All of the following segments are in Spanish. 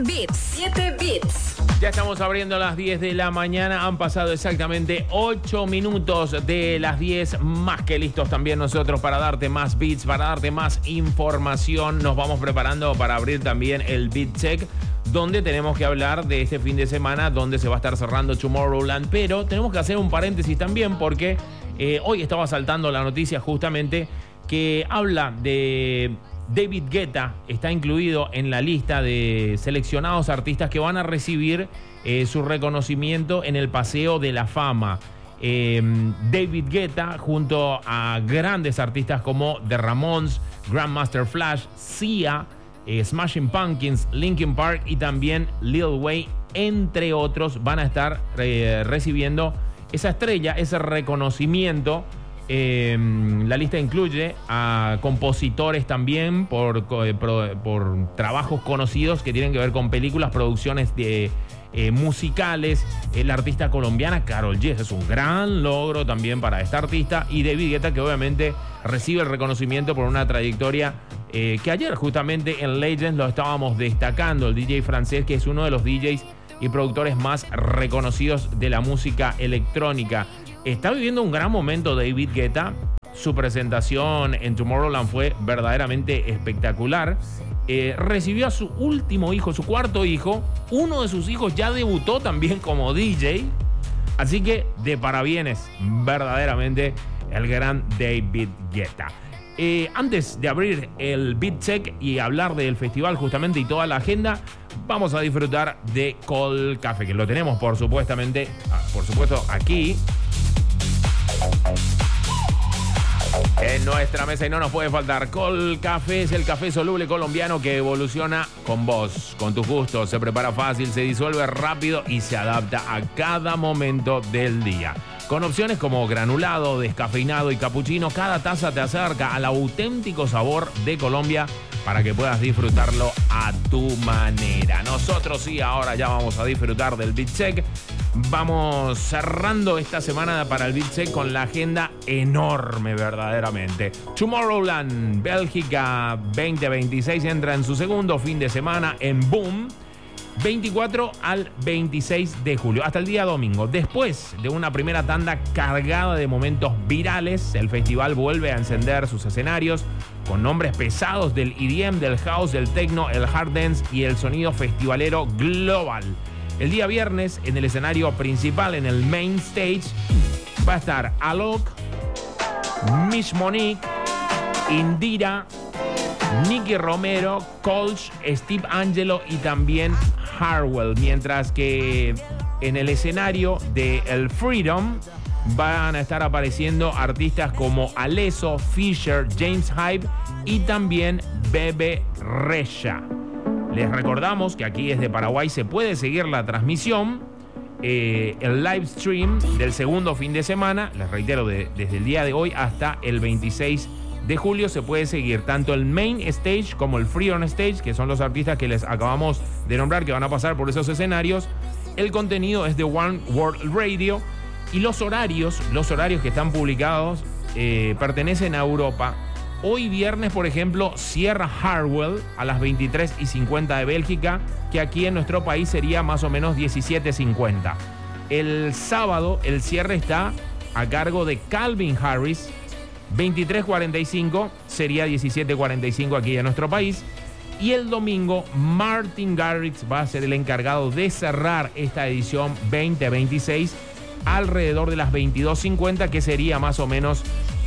bits. 7 bits. Ya estamos abriendo las 10 de la mañana. Han pasado exactamente 8 minutos de las 10. Más que listos también nosotros para darte más beats, para darte más información. Nos vamos preparando para abrir también el Beat Check, donde tenemos que hablar de este fin de semana, donde se va a estar cerrando Tomorrowland. Pero tenemos que hacer un paréntesis también, porque hoy estaba saltando la noticia justamente que habla de David Guetta. Está incluido en la lista de seleccionados artistas que van a recibir su reconocimiento en el Paseo de la Fama. David Guetta, junto a grandes artistas como The Ramones, Grandmaster Flash, Sia, Smashing Pumpkins, Linkin Park y también Lil Wayne, entre otros, van a estar recibiendo esa estrella, ese reconocimiento. La lista incluye a compositores también por trabajos conocidos que tienen que ver con películas, producciones de musicales. La artista colombiana Karol G, es un gran logro también para esta artista, y David Guetta, que obviamente recibe el reconocimiento por una trayectoria que ayer justamente en Legends lo estábamos destacando, el DJ francés, que es uno de los DJs y productores más reconocidos de la música electrónica. Está viviendo un gran momento David Guetta. Su presentación en Tomorrowland fue verdaderamente espectacular. Recibió a su último hijo, su cuarto hijo. Uno de sus hijos ya debutó también como DJ. Así que de parabienes, verdaderamente, el gran David Guetta. Antes de abrir el Beat Check y hablar del festival justamente y toda la agenda, vamos a disfrutar de Cold Café, que lo tenemos por supuesto aquí en nuestra mesa y no nos puede faltar. Cold Café es el café soluble colombiano que evoluciona con vos, con tus gustos. Se prepara fácil, se disuelve rápido y se adapta a cada momento del día. Con opciones como granulado, descafeinado y capuchino, cada taza te acerca al auténtico sabor de Colombia para que puedas disfrutarlo a tu manera. Nosotros sí, ahora ya vamos a disfrutar del Beat Check. Vamos cerrando esta semana para el Beat Check con la agenda enorme verdaderamente. Tomorrowland, Bélgica 2026 entra en su segundo fin de semana en Boom. 24 al 26 de julio, hasta el día domingo. Después de una primera tanda cargada de momentos virales, el festival vuelve a encender sus escenarios con nombres pesados del EDM, del house, del techno, el hard dance y el sonido festivalero global. El día viernes, en el escenario principal, en el main stage, va a estar Alok, Miss Monique, Indira, Nicky Romero, Colch, Steve Angelo y también Harwell. Mientras que en el escenario de el Freedom van a estar apareciendo artistas como Alesso, Fisher, James Hype y también Bebe Rexha. Les recordamos que aquí desde Paraguay se puede seguir la transmisión, el live stream del segundo fin de semana. Les reitero, desde el día de hoy hasta el 26 de julio se puede seguir tanto el main stage como el free on stage, que son los artistas que les acabamos de nombrar que van a pasar por esos escenarios. El contenido es de One World Radio y los horarios que están publicados pertenecen a Europa. Hoy viernes, por ejemplo, cierra Harwell a las 23:50 de Bélgica, que aquí en nuestro país sería más o menos 17:50. El sábado el cierre está a cargo de Calvin Harris, 23:45, sería 17:45 aquí en nuestro país. Y el domingo, Martin Garrix va a ser el encargado de cerrar esta edición 2026 alrededor de las 22:50, que sería más o menos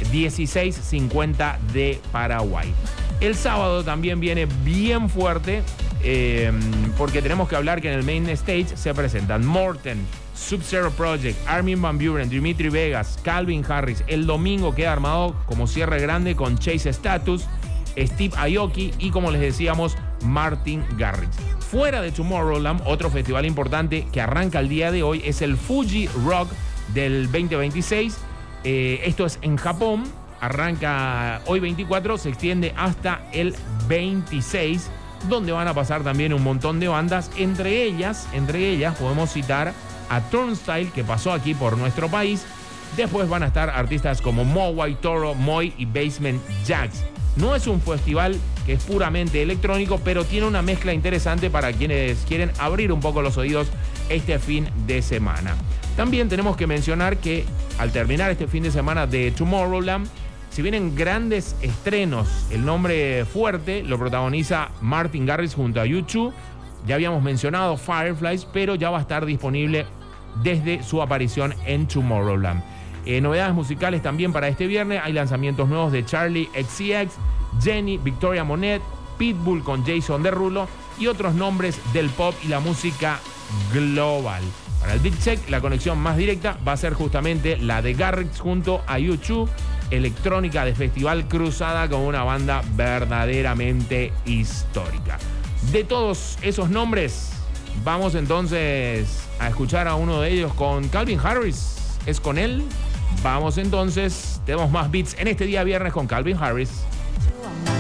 16:50 de Paraguay. El sábado también viene bien fuerte, porque tenemos que hablar que en el main stage se presentan Morten, Sub-Zero Project, Armin van Buuren, Dimitri Vegas, Calvin Harris. El domingo queda armado como cierre grande con Chase Status, Steve Aoki y, como les decíamos, Martin Garrix. Fuera de Tomorrowland, otro festival importante que arranca el día de hoy es el Fuji Rock del 2026. Esto es en Japón. Arranca hoy 24, se extiende hasta el 26, donde van a pasar también un montón de bandas. Entre ellas podemos citar a Turnstile, que pasó aquí por nuestro país. Después van a estar artistas como Mowai, Toro, Moi y Basement Jaxx. No es un festival que es puramente electrónico, pero tiene una mezcla interesante para quienes quieren abrir un poco los oídos este fin de semana. También tenemos que mencionar que al terminar este fin de semana de Tomorrowland, si vienen grandes estrenos, el nombre fuerte lo protagoniza Martin Garrix junto a U2. Ya habíamos mencionado Fireflies, pero ya va a estar disponible desde su aparición en Tomorrowland. Novedades musicales también para este viernes. Hay lanzamientos nuevos de Charlie XCX, Jenny, Victoria Monet, Pitbull con Jason Derulo y otros nombres del pop y la música global. Para el Big Check, la conexión más directa va a ser justamente la de Garrix junto a U2, electrónica de festival cruzada con una banda verdaderamente histórica. De todos esos nombres, vamos entonces a escuchar a uno de ellos con Calvin Harris. ¿Es con él? Vamos entonces, tenemos más beats en este día viernes con Calvin Harris.